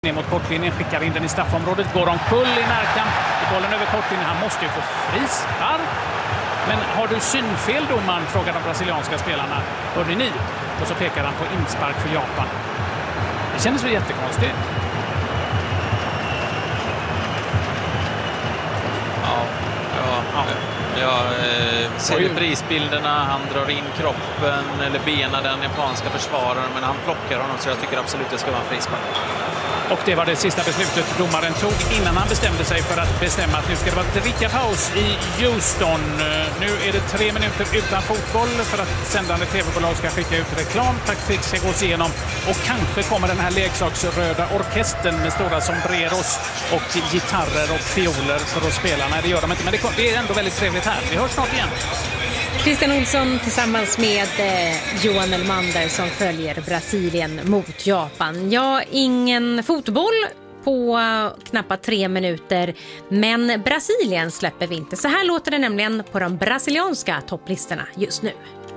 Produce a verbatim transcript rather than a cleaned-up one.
ner mot kortlinjen, skickar in den i straffområdet, går omkull i närkamp, bollen över kortlinjen, han måste ju få frispark. Men har du synfel, domaren, frågar de brasilianska spelarna. Hörde ni? Och så pekar han på inspark för Japan. Det kändes väl jättekonstigt. Ja, ja, ja. Jag eh, ser ju prisbilderna, han drar in kroppen eller benen den japanska försvararen, men han plockar honom, så jag tycker absolut det ska vara en frispark. Och det var det sista beslutet domaren tog innan han bestämde sig för att bestämma att nu ska det vara drickapaus i Houston. Nu är det tre minuter utan fotboll för att sändande tv-bolag ska skicka ut reklam. Taktik ska gås igenom och kanske kommer den här leksaksröda orkestern med stora sombreros och gitarrer och fioler för att spela. Nej, det gör de inte, men det är ändå väldigt trevligt här. Vi hörs snart igen. Christian Olsson tillsammans med eh, Johan Elmander som följer Brasilien mot Japan. Ja, ingen fotboll på uh, knappt tre minuter, men Brasilien släpper vi inte. Så här låter det nämligen på de brasilianska topplistorna just nu.